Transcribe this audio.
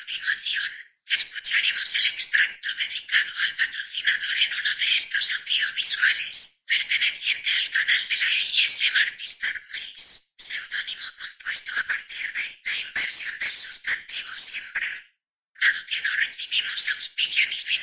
continuación, escucharemos el extracto dedicado al patrocinador en uno de estos audiovisuales, perteneciente al canal de la ASMR Artist Artmaze, seudónimo compuesto a partir de la inversión del sustantivo siembra. Dado que no recibimos auspicio ni